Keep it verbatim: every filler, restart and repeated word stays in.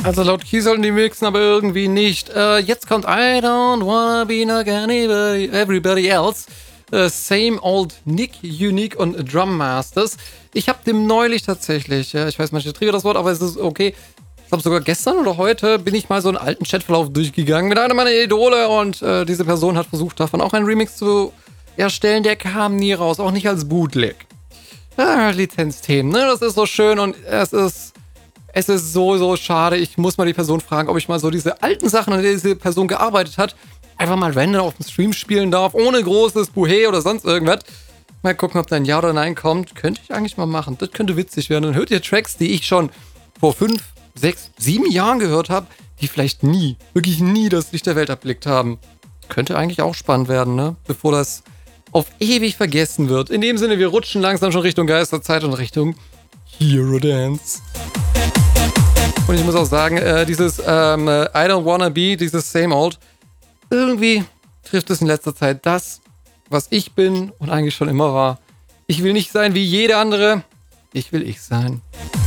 Also laut Key sollten die mixen, aber irgendwie nicht. Äh, jetzt kommt I don't wanna be like anybody, everybody else. Äh, same old Nick, Unique und Drum Masters. Ich habe dem neulich tatsächlich, ja, ich weiß manche triggert das Wort, aber es ist okay. Ich glaube sogar gestern oder heute bin ich mal so einen alten Chatverlauf durchgegangen mit einer meiner Idole und äh, diese Person hat versucht, davon auch einen Remix zu erstellen. Der kam nie raus, auch nicht als Bootleg. Ah, Lizenzthemen, ne? Das ist so schön und es ist, es ist so, so schade. Ich muss mal die Person fragen, ob ich mal so diese alten Sachen, an denen diese Person gearbeitet hat, einfach mal random auf dem Stream spielen darf, ohne großes Buhé oder sonst irgendwas. Mal gucken, ob da ein Ja oder Nein kommt. Könnte ich eigentlich mal machen. Das könnte witzig werden. Dann hört ihr Tracks, die ich schon vor fünf, sechs, sieben Jahren gehört habe, die vielleicht nie, wirklich nie das Licht der Welt erblickt haben. Könnte eigentlich auch spannend werden, ne? Bevor das auf ewig vergessen wird. In dem Sinne, wir rutschen langsam schon Richtung Geisterzeit und Richtung Hero Dance. Und ich muss auch sagen, äh, dieses ähm, I don't wanna be, dieses Same Old, irgendwie trifft es in letzter Zeit das, was ich bin und eigentlich schon immer war. Ich will nicht sein wie jede andere, ich will ich sein.